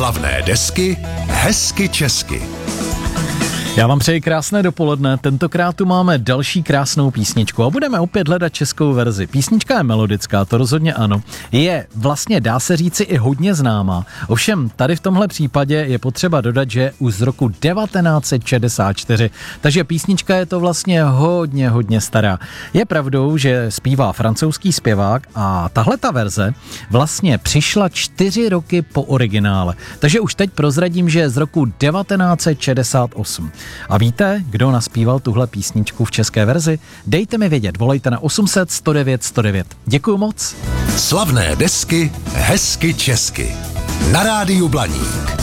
Slavné desky hezky česky. Já vám přeji krásné dopoledne, tentokrát tu máme další krásnou písničku a budeme opět hledat českou verzi. Písnička je melodická, to rozhodně ano. Je vlastně, dá se říci, i hodně známá. Ovšem, tady v tomhle případě je potřeba dodat, že už z roku 1964, takže písnička je to vlastně hodně stará. Je pravdou, že zpívá francouzský zpěvák a tahleta verze vlastně přišla 4 roky po originále. Takže už teď prozradím, že je z roku 1968. A víte, kdo naspíval tuhle písničku v české verzi? Dejte mi vědět, volejte na 800 109 109. Děkuju moc. Slavné desky hezky česky. Na rádiu Blaník.